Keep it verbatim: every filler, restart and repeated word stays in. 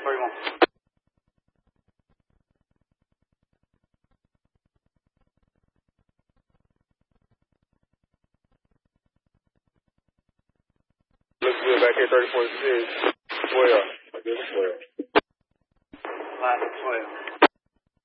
thirty-one. Looks good back here, thirty-four six. twelve. Give us twelve.